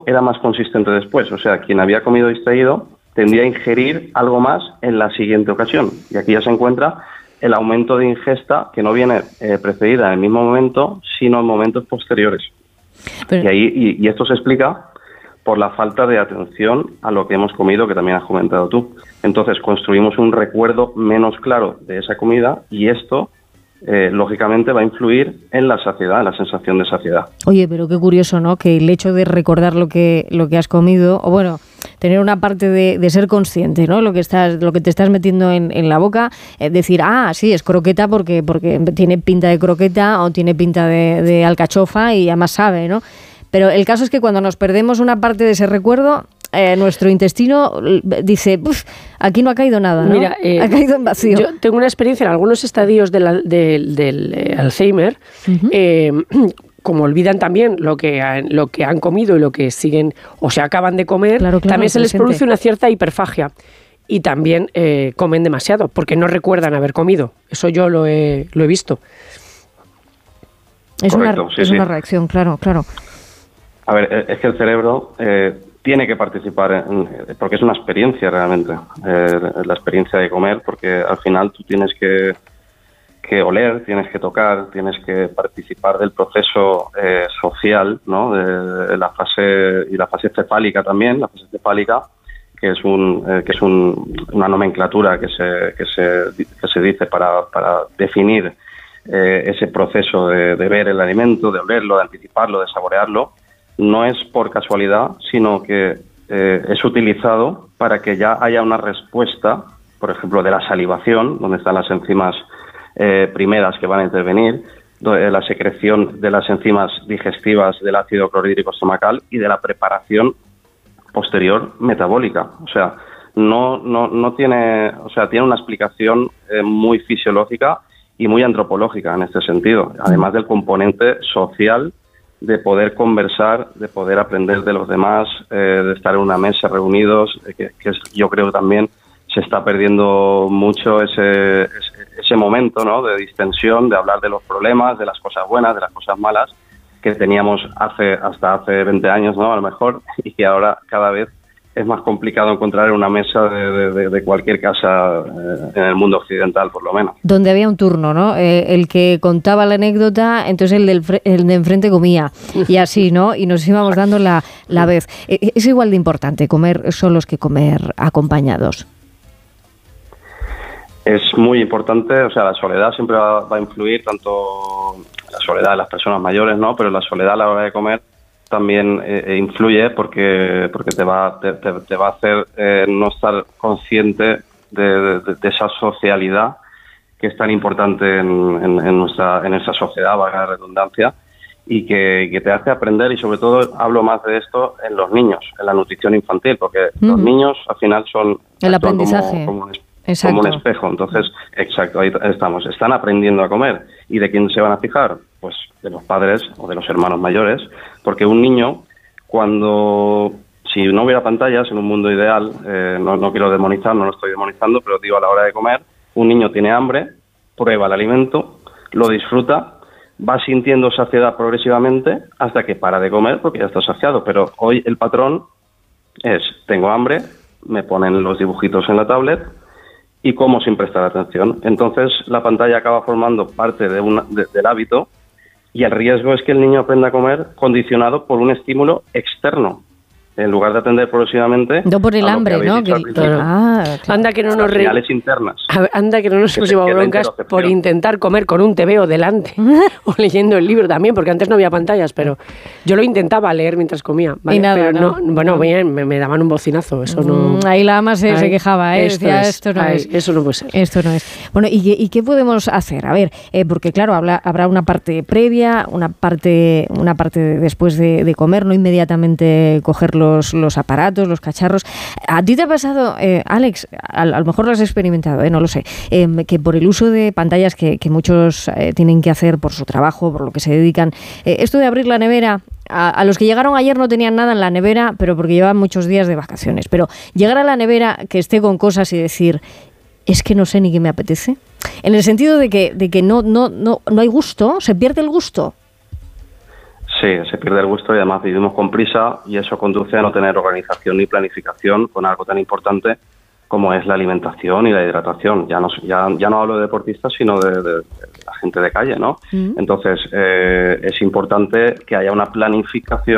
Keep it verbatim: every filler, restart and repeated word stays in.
era más consistente después. O sea, quien había comido distraído tendría a ingerir algo más en la siguiente ocasión. Y aquí ya se encuentra el aumento de ingesta que no viene eh, precedida en el mismo momento, sino en momentos posteriores. Pero... Y, ahí, y, y esto se explica por la falta de atención a lo que hemos comido, que también has comentado tú. Entonces construimos un recuerdo menos claro de esa comida y esto, eh, lógicamente, va a influir en la saciedad, en la sensación de saciedad. Oye, pero qué curioso, ¿no? Que el hecho de recordar lo que lo que has comido, o bueno, tener una parte de, de ser consciente, ¿no? Lo que estás, lo que te estás metiendo en, en la boca, es decir, ah, sí, es croqueta porque porque tiene pinta de croqueta o tiene pinta de, de alcachofa y además sabe, ¿no? Pero el caso es que cuando nos perdemos una parte de ese recuerdo, eh, nuestro intestino dice, aquí no ha caído nada, ¿no? Mira, eh, ha caído en vacío. Yo tengo una experiencia en algunos estadios de la, de, del eh, Alzheimer, uh-huh. eh, como olvidan también lo que, han, lo que han comido y lo que siguen o se acaban de comer, claro, claro, también se les presente. produce una cierta hiperfagia. Y también eh, comen demasiado, porque no recuerdan haber comido. Eso yo lo he, lo he visto. Es, Correcto, una, sí, es sí. una reacción, claro, claro. A ver, es que el cerebro eh, tiene que participar, en, porque es una experiencia realmente, eh, la experiencia de comer, porque al final tú tienes que, que oler, tienes que tocar, tienes que participar del proceso eh, social, ¿no? De, de la fase y la fase cefálica también, la fase cefálica, que es un eh, que es un, una nomenclatura que se que se que se dice para para definir eh, ese proceso de, de ver el alimento, de olerlo, de anticiparlo, de saborearlo. No es por casualidad, sino que eh, es utilizado para que ya haya una respuesta, por ejemplo, de la salivación, donde están las enzimas eh, primeras que van a intervenir, de la secreción de las enzimas digestivas del ácido clorhídrico estomacal y de la preparación posterior metabólica. O sea, no no no tiene, o sea, tiene una explicación eh, muy fisiológica y muy antropológica en este sentido, además del componente social de poder conversar, de poder aprender de los demás, eh, de estar en una mesa reunidos, eh, que, que es, yo creo que también se está perdiendo mucho ese, ese, ese momento, ¿no?, de distensión, de hablar de los problemas, de las cosas buenas, de las cosas malas, que teníamos hace hasta hace veinte años, ¿no?, a lo mejor, y que ahora cada vez es más complicado encontrar en una mesa de, de, de cualquier casa eh, en el mundo occidental, por lo menos. Donde había un turno, ¿no? Eh, el que contaba la anécdota, entonces el, del fre- el de enfrente comía, y así, ¿no? Y nos íbamos dando la, la vez. Eh, ¿Es igual de importante comer solos que comer acompañados? Es muy importante, o sea, la soledad siempre va, va a influir, tanto la soledad de las personas mayores, ¿no?, pero la soledad a la hora de comer también eh, influye porque porque te va te, te, te va a hacer eh, no estar consciente de, de, de esa socialidad que es tan importante en, en, en nuestra en esa sociedad, valga la redundancia, y que, que te hace aprender, y sobre todo hablo más de esto en los niños, en la nutrición infantil, porque mm. los niños al final son el aprendizaje como, como, un, como un espejo. Entonces, exacto, ahí estamos, están aprendiendo a comer. ¿Y de quién se van a fijar? Pues de los padres o de los hermanos mayores, porque un niño, cuando, si no hubiera pantallas en un mundo ideal, eh, no, no quiero demonizar, no lo estoy demonizando, pero digo, a la hora de comer, un niño tiene hambre, prueba el alimento, lo disfruta, va sintiendo saciedad progresivamente hasta que para de comer porque ya está saciado. Pero hoy el patrón es, tengo hambre, me ponen los dibujitos en la tablet y como sin prestar atención. Entonces la pantalla acaba formando parte de una, de, del hábito, y el riesgo es que el niño aprenda a comer condicionado por un estímulo externo, en lugar de atender progresivamente. No por el hambre, ¿no? Que, claro. Ah, claro. Anda que no nos re... internas. Anda que no nos hemos llevado broncas por intentar comer con un tebeo delante o leyendo el libro también, porque antes no había pantallas, pero yo lo intentaba leer mientras comía. ¿Vale? Y nada, pero no, no, bueno, bien, me, me daban un bocinazo, eso no. Ahí la ama se, ay, se quejaba, ¿eh? Esto Decía, es, esto no ay, es. Eso no puede ser. Esto no es. Bueno, ¿y, y qué podemos hacer? A ver, eh, porque claro, habla, habrá una parte previa, una parte, una parte después de, de comer, no inmediatamente coger los, los aparatos, los cacharros. ¿A ti te ha pasado, eh, Alex, a, a lo mejor lo has experimentado, eh, no lo sé, eh, que por el uso de pantallas que, que muchos eh, tienen que hacer por su trabajo, por lo que se dedican, eh, esto de abrir la nevera, a, a los que llegaron ayer no tenían nada en la nevera, pero porque llevaban muchos días de vacaciones, pero llegar a la nevera que esté con cosas y decir, es que no sé ni qué me apetece, en el sentido de que, de que no, no, no, no hay gusto, se pierde el gusto. Sí, se pierde el gusto y además vivimos con prisa y eso conduce a no tener organización ni planificación con algo tan importante como es la alimentación y la hidratación. Ya no, ya, ya no hablo de deportistas, sino de, de, de la gente de calle, ¿no? Mm. Entonces, eh, es importante que haya una planificación